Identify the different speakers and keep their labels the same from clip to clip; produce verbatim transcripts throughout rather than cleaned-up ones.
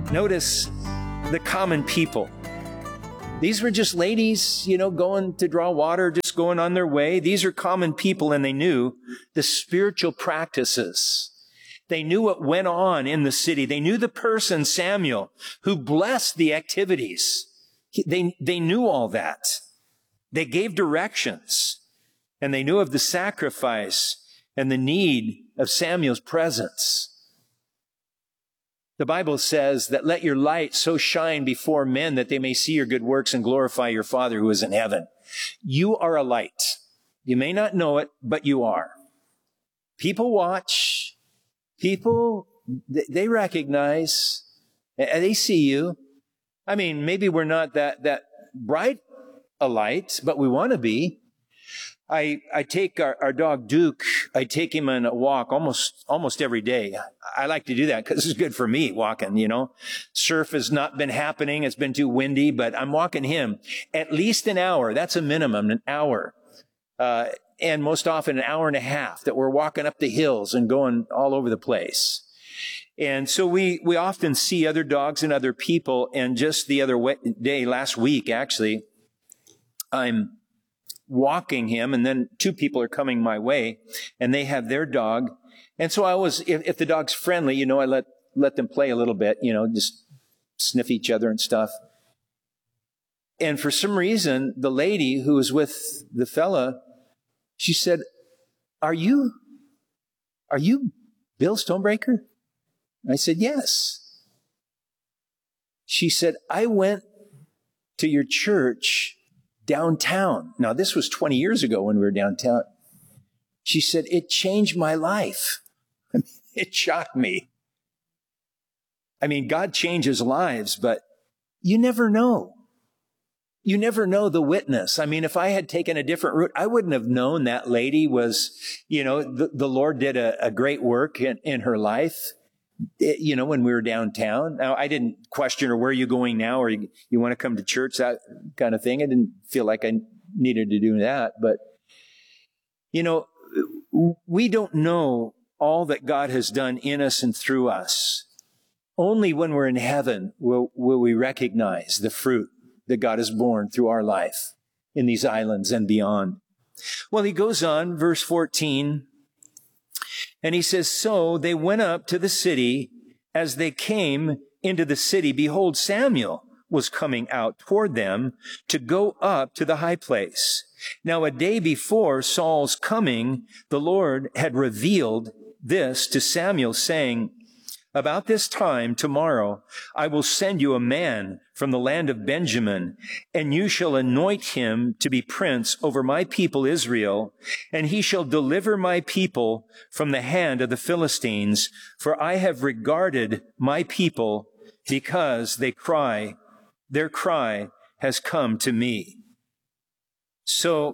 Speaker 1: Notice the common people. These were just ladies, you know, going to draw water, just going on their way. These are common people, and they knew the spiritual practices. They knew what went on in the city. They knew the person, Samuel, who blessed the activities. They, they knew all that. They gave directions, and they knew of the sacrifice and the need of Samuel's presence. The Bible says that let your light so shine before men that they may see your good works and glorify your Father who is in heaven. You are a light. You may not know it, but you are. People watch. People, they recognize. They see you. I mean, maybe we're not that, that bright a light, but we want to be. I, I take our, our dog Duke, I take him on a walk almost, almost every day. I like to do that because it's good for me walking, you know. Surf has not been happening. It's been too windy, but I'm walking him at least an hour. That's a minimum, an hour. Uh, and most often an hour and a half that we're walking up the hills and going all over the place. And so we, we often see other dogs and other people. And just the other day, last week, actually, I'm walking him, and then two people are coming my way, and they have their dog. And so I was, if, if the dog's friendly, you know, I let, let them play a little bit, you know, just sniff each other and stuff. And for some reason, the lady who was with the fella, she said, are you, are you Bill Stonebreaker? I said, yes. She said, I went to your church downtown. Now, this was twenty years ago when we were downtown. She said, it changed my life. I mean, it shocked me. I mean, God changes lives, but you never know. You never know the witness. I mean, if I had taken a different route, I wouldn't have known that lady was, you know, the, the Lord did a, a great work in, in her life. It, you know, when we were downtown. Now, I didn't question her, where are you going now? Or you, you want to come to church, that kind of thing. I didn't feel like I needed to do that. But, you know, we don't know all that God has done in us and through us. Only when we're in heaven will, will we recognize the fruit that God has borne through our life in these islands and beyond. Well, he goes on, verse fourteen, and he says, so they went up to the city. As they came into the city, behold, Samuel was coming out toward them to go up to the high place. Now, a day before Saul's coming, the Lord had revealed this to Samuel, saying, about this time tomorrow, I will send you a man from the land of Benjamin, and you shall anoint him to be prince over my people Israel, and he shall deliver my people from the hand of the Philistines, for I have regarded my people because they cry, their cry has come to me. So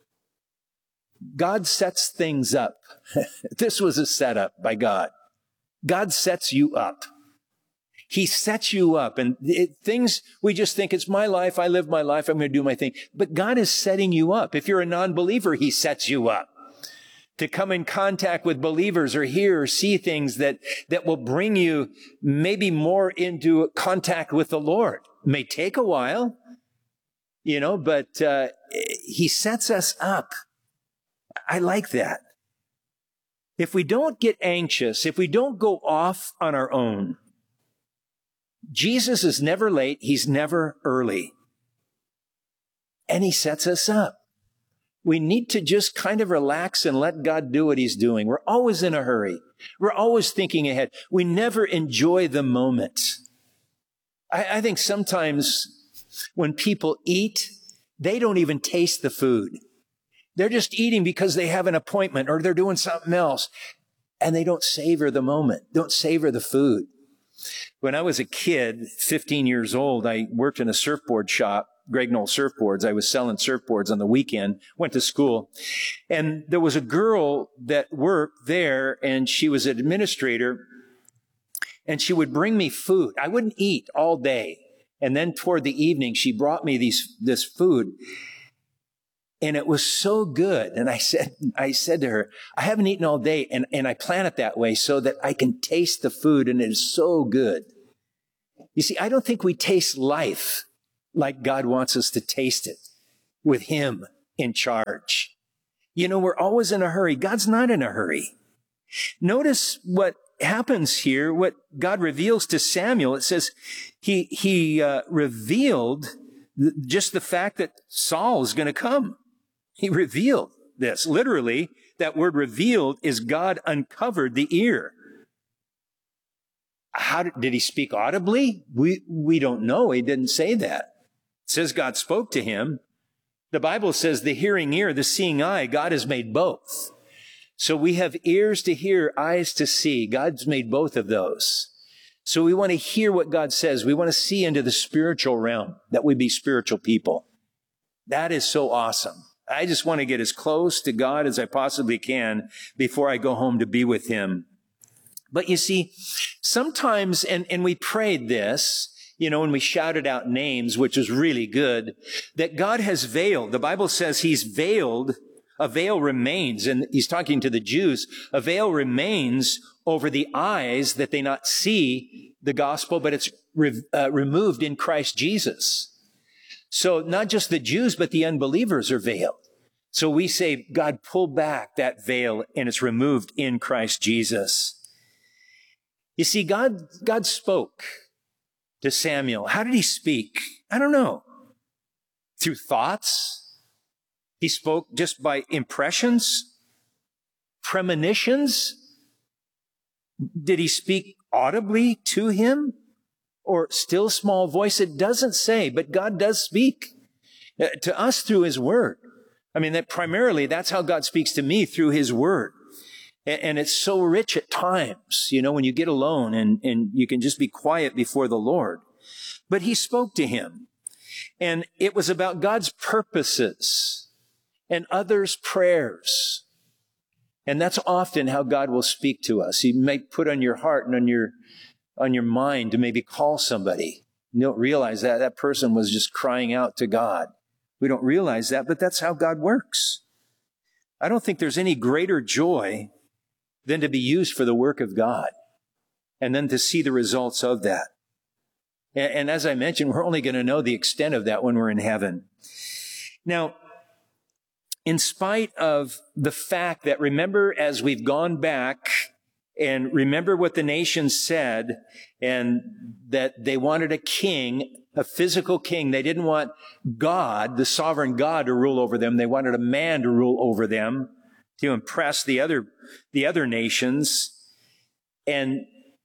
Speaker 1: God sets things up. This was a setup by God. God sets you up. He sets you up. And it, things, we just think it's my life. I live my life. I'm going to do my thing. But God is setting you up. If you're a non-believer, he sets you up to come in contact with believers or hear or see things that, that will bring you maybe more into contact with the Lord. It may take a while, you know, but uh, he sets us up. I like that. If we don't get anxious, if we don't go off on our own, Jesus is never late. He's never early. And he sets us up. We need to just kind of relax and let God do what he's doing. We're always in a hurry. We're always thinking ahead. We never enjoy the moment. I, I think sometimes when people eat, they don't even taste the food. They're just eating because they have an appointment or they're doing something else. And they don't savor the moment, don't savor the food. When I was a kid, fifteen years old, I worked in a surfboard shop, Greg Knoll Surfboards. I was selling surfboards on the weekend, went to school. And there was a girl that worked there, and she was an administrator, and she would bring me food. I wouldn't eat all day. And then toward the evening, she brought me these this food. And it was so good. And I said, I said to her, I haven't eaten all day. And, and I plan it that way so that I can taste the food. And it is so good. You see, I don't think we taste life like God wants us to taste it, with him in charge. You know, we're always in a hurry. God's not in a hurry. Notice what happens here, what God reveals to Samuel. It says he, he uh, revealed th- just the fact that Saul is going to come. He revealed this. Literally, that word revealed is God uncovered the ear. How did, did he speak audibly? We, we don't know. He didn't say that. It says God spoke to him. The Bible says the hearing ear, the seeing eye, God has made both. So we have ears to hear, eyes to see. God's made both of those. So we want to hear what God says. We want to see into the spiritual realm, that we be spiritual people. That is so awesome. I just want to get as close to God as I possibly can before I go home to be with him. But you see, sometimes, and, and we prayed this, you know, when we shouted out names, which was really good, that God has veiled. The Bible says he's veiled. A veil remains, and he's talking to the Jews. A veil remains over the eyes that they not see the gospel, but it's re- uh, removed in Christ Jesus. So not just the Jews, but the unbelievers are veiled. So we say, God, pull back that veil, and it's removed in Christ Jesus. You see, God, God spoke to Samuel. How did he speak? I don't know. Through thoughts? He spoke just by impressions? Premonitions? Did he speak audibly to him? Or still small voice? It doesn't say, but God does speak uh, to us through his word. I mean, that primarily, that's how God speaks to me, through his word. And, and it's so rich at times, you know, when you get alone and, and you can just be quiet before the Lord. But he spoke to him. And it was about God's purposes and others' prayers. And that's often how God will speak to us. He may put on your heart and on your, on your mind to maybe call somebody. You don't realize that that person was just crying out to God. We don't realize that, but that's how God works. I don't think there's any greater joy than to be used for the work of God and then to see the results of that. And, and as I mentioned, we're only going to know the extent of that when we're in heaven. Now, in spite of the fact that, remember, as we've gone back and remember what the nation said, and that they wanted a king, a physical king. They didn't want God, the sovereign God, to rule over them. They wanted a man to rule over them to impress the other, the other nations. And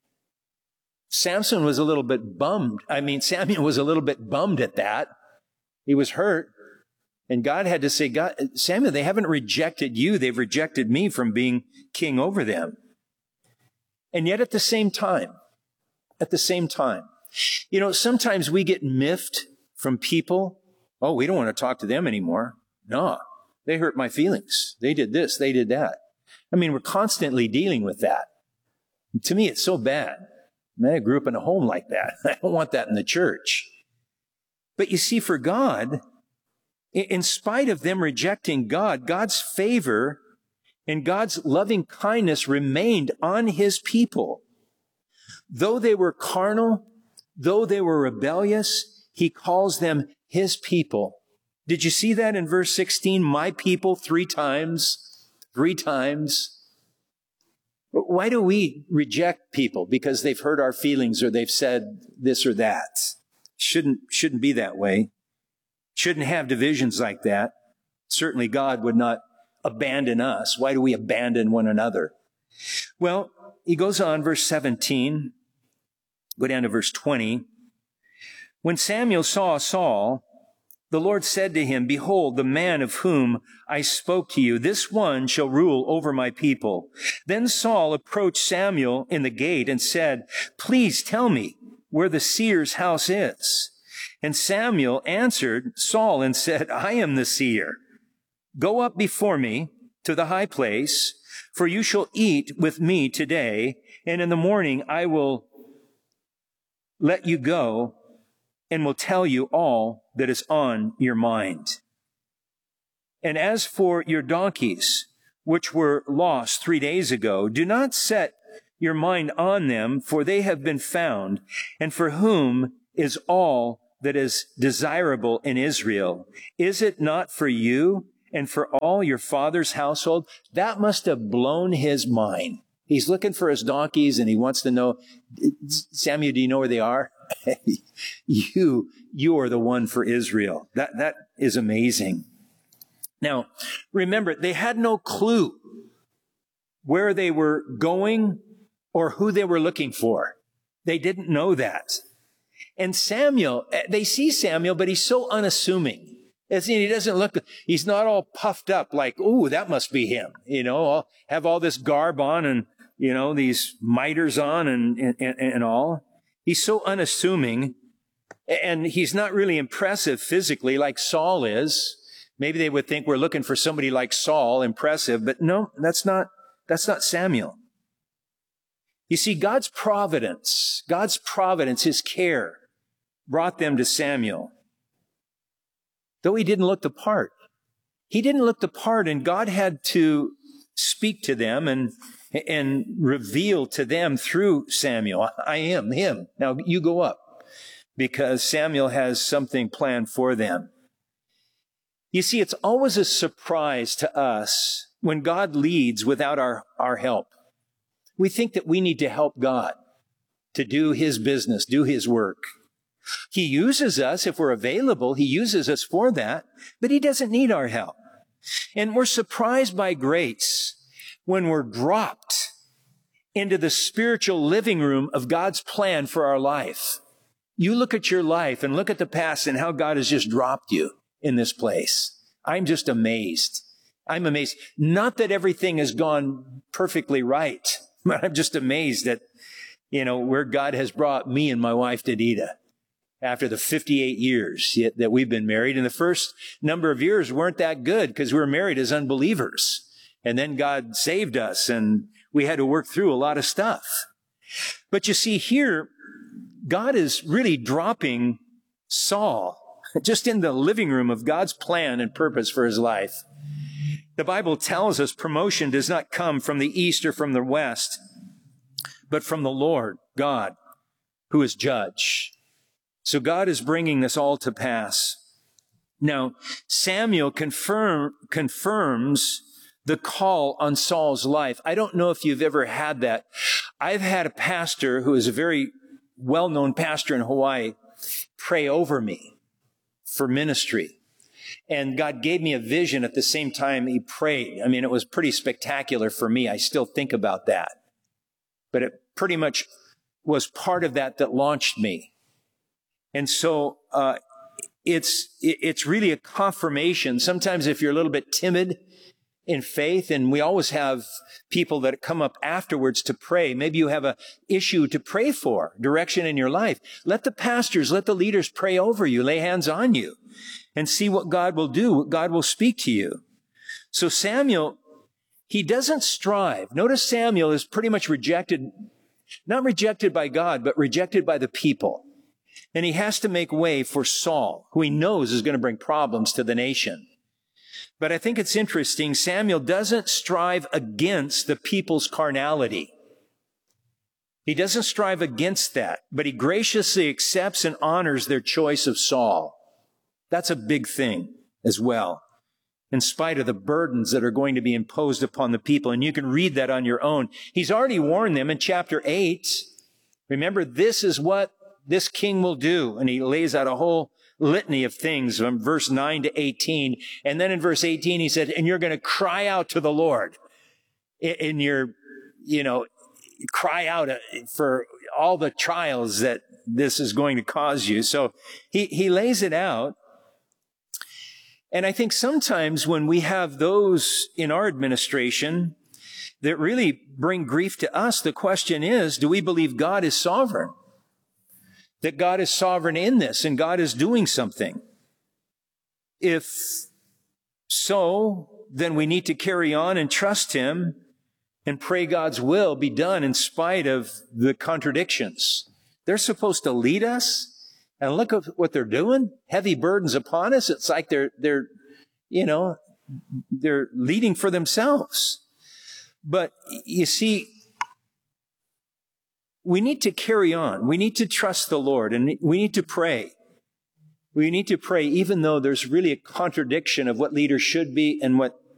Speaker 1: Samson was a little bit bummed. I mean, Samuel was a little bit bummed at that. He was hurt. And God had to say, God, Samuel, they haven't rejected you. They've rejected me from being king over them. And yet at the same time, at the same time, you know, sometimes we get miffed from people. Oh, we don't want to talk to them anymore. No, they hurt my feelings. They did this, they did that. I mean, we're constantly dealing with that. To me, it's so bad. Man, I grew up in a home like that. I don't want that in the church. But you see, for God, in spite of them rejecting God, God's favor and God's loving kindness remained on his people. Though they were carnal, though they were rebellious, he calls them his people. Did you see that in verse sixteen? My people, three times, three times. Why do we reject people? Because they've hurt our feelings or they've said this or that. Shouldn't, shouldn't be that way. Shouldn't have divisions like that. Certainly God would not abandon us. Why do we abandon one another? Well, he goes on, verse seventeen. Go down to verse twenty. When Samuel saw Saul, the Lord said to him, behold, the man of whom I spoke to you, this one shall rule over my people. Then Saul approached Samuel in the gate and said, please tell me where the seer's house is. And Samuel answered Saul and said, I am the seer. Go up before me to the high place, for you shall eat with me today, and in the morning I will let you go and will tell you all that is on your mind. And as for your donkeys, which were lost three days ago, do not set your mind on them, for they have been found, and for whom is all that is desirable in Israel. Is it not for you and for all your father's household? That must have blown his mind. He's looking for his donkeys, and he wants to know, Samuel, do you know where they are? you, you are the one for Israel. That, that is amazing. Now, remember, they had no clue where they were going or who they were looking for. They didn't know that. And Samuel, they see Samuel, but he's so unassuming. As in, he doesn't look, he's not all puffed up like, ooh, that must be him. You know, I'll have all this garb on and, you know, these miters on and, and, and all. He's so unassuming, and he's not really impressive physically like Saul is. Maybe they would think we're looking for somebody like Saul, impressive, but no, that's not, that's not Samuel. You see, God's providence, God's providence, his care, brought them to Samuel. Though he didn't look the part. He didn't look the part, and God had to speak to them and, and reveal to them through Samuel, I am him. Now you go up, because Samuel has something planned for them. You see, it's always a surprise to us when God leads without our, our help. We think that we need to help God to do his business, do his work. He uses us if we're available. He uses us for that, but he doesn't need our help. And we're surprised by grace when we're dropped into the spiritual living room of God's plan for our life. You look at your life and look at the past and how God has just dropped you in this place. I'm just amazed. I'm amazed. Not that everything has gone perfectly right, but I'm just amazed at, you know, where God has brought me and my wife, Dedita, after the fifty-eight years that we've been married. And the first number of years weren't that good because we were married as unbelievers. And then God saved us, and we had to work through a lot of stuff. But you see here, God is really dropping Saul just in the living room of God's plan and purpose for his life. The Bible tells us promotion does not come from the east or from the west, but from the Lord, God, who is judge. So God is bringing this all to pass. Now, Samuel confirm, confirms the call on Saul's life. I don't know if you've ever had that. I've had a pastor who is a very well-known pastor in Hawaii pray over me for ministry. And God gave me a vision at the same time he prayed. I mean, it was pretty spectacular for me. I still think about that. But it pretty much was part of that that launched me. And so uh, it's it's really a confirmation. Sometimes if you're a little bit timid in faith, and we always have people that come up afterwards to pray. Maybe you have an issue to pray for, direction in your life. Let the pastors, let the leaders pray over you, lay hands on you, and see what God will do, what God will speak to you. So Samuel, he doesn't strive. Notice Samuel is pretty much rejected, not rejected by God, but rejected by the people. And he has to make way for Saul, who he knows is going to bring problems to the nation. But I think it's interesting, Samuel doesn't strive against the people's carnality. He doesn't strive against that, but he graciously accepts and honors their choice of Saul. That's a big thing as well, in spite of the burdens that are going to be imposed upon the people. And you can read that on your own. He's already warned them in chapter eight. Remember, this is what this king will do. And he lays out a whole litany of things from verse nine to eighteen. And then in verse eighteen, he said, and you're going to cry out to the Lord in your, you know, cry out for all the trials that this is going to cause you. So he, he lays it out. And I think sometimes when we have those in our administration that really bring grief to us, the question is, do we believe God is sovereign? That God is sovereign in this and God is doing something? If so, then we need to carry on and trust him and pray God's will be done in spite of the contradictions. They're supposed to lead us. And look at what they're doing. Heavy burdens upon us. It's like they're, they're, you know, they're leading for themselves. But you see, we need to carry on. We need to trust the Lord, and we need to pray. We need to pray even though there's really a contradiction of what leaders should be and what